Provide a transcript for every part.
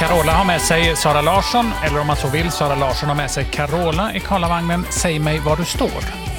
Carola har med sig Sara Larsson, eller om man så vill, Sara Larsson har med sig Carola i Karlavagnen. Säg mig var du står.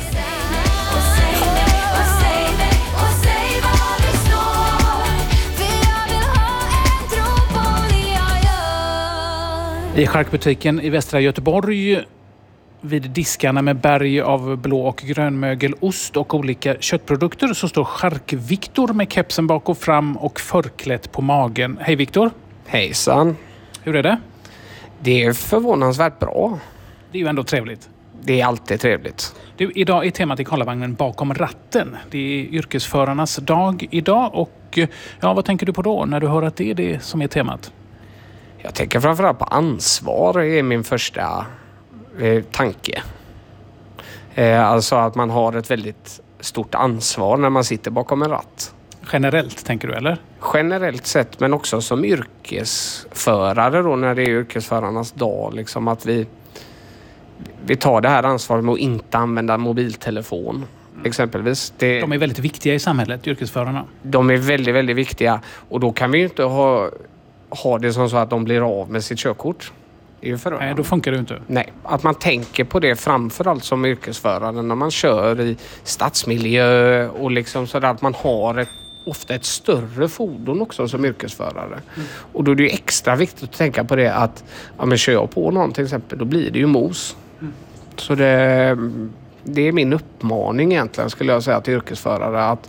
I charkbutiken i västra Göteborg vid diskarna med berg av blå- och grönmögelost och olika köttprodukter så står Chark-Viktor med kepsen bak och fram och förklätt på magen. Hej Viktor! Hejsan! Hur är det? Det är förvånansvärt bra. Det är ju ändå trevligt. Det är alltid trevligt. Du, idag är temat i Karlavagnen bakom ratten. Det är yrkesförarnas dag idag och ja, vad tänker du på då när du hör att det är det som är temat? Jag tänker framförallt på ansvar är min första tanke. Alltså att man har ett väldigt stort ansvar när man sitter bakom en ratt. Generellt tänker du eller? Generellt sett men också som yrkesförare då när det är yrkesförarnas dag. Liksom att vi tar det här ansvaret med att inte använda mobiltelefon. Exempelvis. De är väldigt viktiga i samhället, yrkesförarna. De är väldigt, väldigt viktiga och då kan vi ju inte ha det som så att de blir av med sitt körkort. Nej, då funkar det inte. Nej, att man tänker på det framförallt som yrkesförare när man kör i stadsmiljö och liksom sådär att man har ofta ett större fordon också som yrkesförare. Och då är det ju extra viktigt att tänka på det att men kör jag på någon till exempel, då blir det ju mos. Så det är min uppmaning egentligen skulle jag säga till yrkesförare att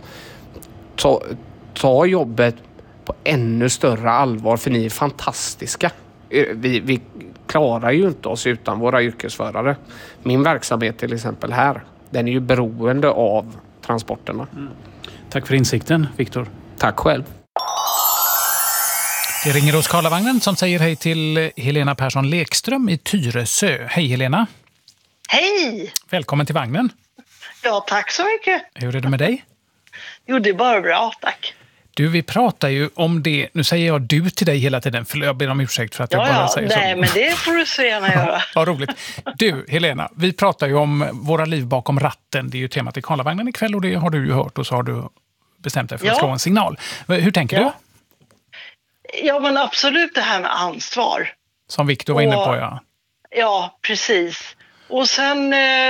ta jobbet på ännu större allvar för ni är fantastiska. Vi klarar ju inte oss utan våra yrkesförare. Min verksamhet till exempel här, den är ju beroende av transporterna. Tack för insikten, Viktor. Tack själv. Det ringer hos Karlavagnen som säger hej till Helena Persson Lekström i Tyresö. Hej Helena. Hej! Välkommen till vagnen. Ja, tack så mycket. Hur är det med dig? Jo, det är bara bra, tack. Du, vi pratar ju om det. Nu säger jag du till dig hela tiden. För jag ber om ursäkt för att jag bara säger så. Nej, men det får du så gärna göra. Vad roligt. Du, Helena, vi pratar ju om våra liv bakom ratten. Det är ju temat i Karlavagnen ikväll och det har du ju hört och så har du bestämt dig för att slå en signal. Hur tänker du? Ja, men absolut det här med ansvar. Som Viktor var inne på, ja. Ja, precis. Och sen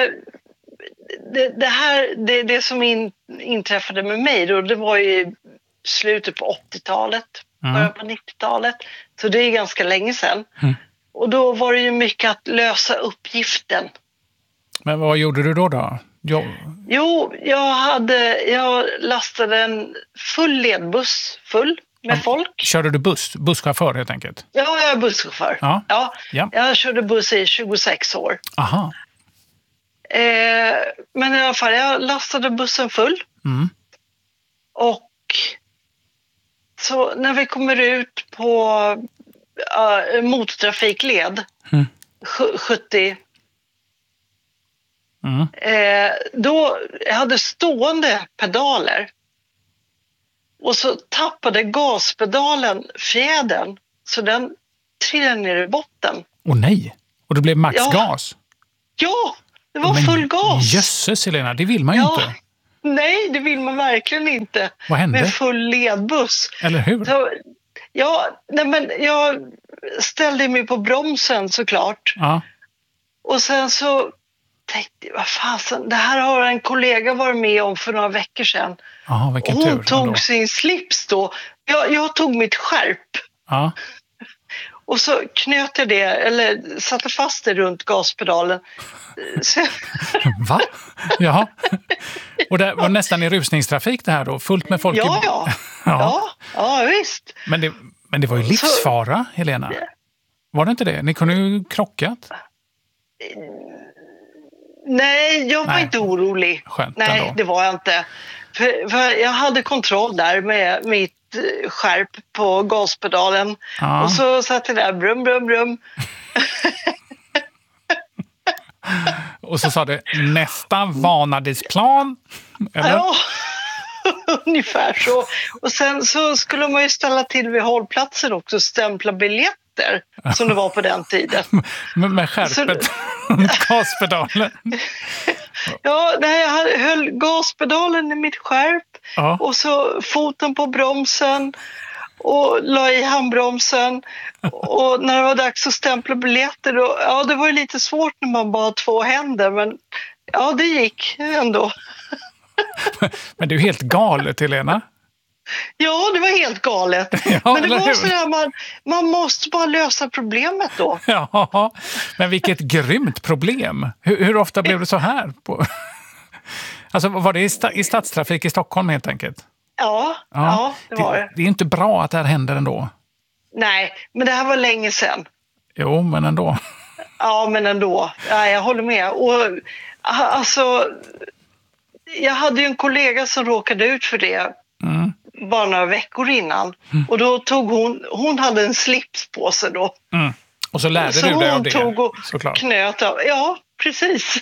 det som inträffade med mig då, det var ju slutet på 80-talet, början på 90-talet. Så det är ganska länge sedan. Och då var det ju mycket att lösa uppgiften. Men vad gjorde du då? Jo, jag lastade en full ledbuss full med folk. Körde du busschaufför helt enkelt? Ja, jag är busschaufför. Ja. Jag körde buss i 26 år. Aha. Men i alla fall, jag lastade bussen full. Och så när vi kommer ut på motortrafikled 70 då jag hade stående pedaler och så tappade gaspedalen fjädern så den trillade ner i botten. Åh nej, och det blev maxgas? Ja, det var full gas. Jösses Helena, det vill man ju inte. Nej, det vill man verkligen inte. Vad hände? Med full ledbuss. Eller hur? Så, jag ställde mig på bromsen såklart. Ja. Och sen så tänkte jag, vad fasen, det här har en kollega varit med om för några veckor sedan. Aha, vilken hon tur tog då. sin slips då. Jag tog mitt skärp. Ja. Och så knöt jag det, eller satte fast det runt gaspedalen. Va? Jaha. Och det var nästan i rusningstrafik det här då? Fullt med folk? Ja, visst. Men det var ju livsfara, Helena. Var det inte det? Ni kunde ju krockat. Nej, jag var inte orolig. Skönt Nej, ändå. det var jag inte. För jag hade kontroll där med mitt skärp på gaspedalen. Ja. Och så satt jag där, brum, brum, brum. Och så sa det nästa vanadisplan. Eller? Ja, ungefär så. Och sen så skulle man ju ställa till vid hållplatsen också, stämpla biljetter som det var på den tiden. Med skärpet gaspedalen. Ja, jag höll gaspedalen i mitt skärp och så foten på bromsen och la i handbromsen. Och när det var dags att stämpla biljetter då, ja det var ju lite svårt när man bara har 2 händer, men ja det gick ändå. Men det är ju helt galet, Helena. Ja, det var helt galet. Ja, men det var så där, man måste bara lösa problemet då. Ja, men vilket grymt problem. Hur ofta blev det så här? Alltså var det i stadstrafik i Stockholm helt enkelt? Ja, det var det. Det är inte bra att det här händer ändå. Nej, men det här var länge sedan. Jo, men ändå. Ja, men ändå. Ja, jag håller med. Och alltså, jag hade ju en kollega som råkade ut för det bara några veckor innan. Och då tog hon hade en slips på sig då. Och så lärde du dig av det, så hon tog och såklart. Knöt av. Ja, precis.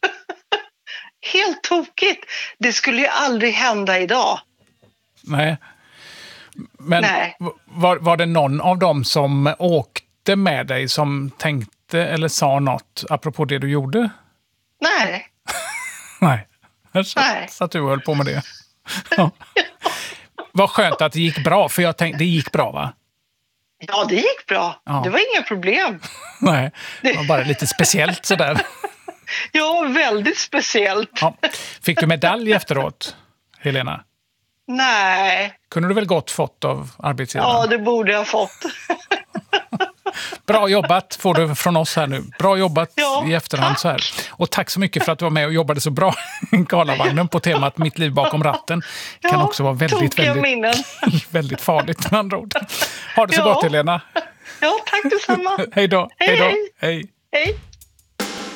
Helt tokigt. Det skulle ju aldrig hända idag. Nej. Men var det någon av dem som åkte med dig som tänkte eller sa något apropå det du gjorde? Nej. Nej. Så att du höll på med det. Ja. Vad skönt att det gick bra, för jag tänkte, det gick bra, va? Ja, det gick bra. Ja. Det var inga problem. Nej, det var bara lite speciellt sådär. Ja, väldigt speciellt. Ja. Fick du medalj efteråt, Helena? Nej. Kunde du väl gott fått av arbetsgivaren? Ja, det borde jag fått. Bra jobbat får du från oss här nu. Bra jobbat i efterhand så här. Och tack så mycket för att du var med och jobbade så bra i Karlavagnen på temat Mitt liv bakom ratten. Det kan också vara väldigt farligt med andra ord. Ha det så gott, Helena. Ja, tack detsamma. Hej då. Hej. Hej. Hej.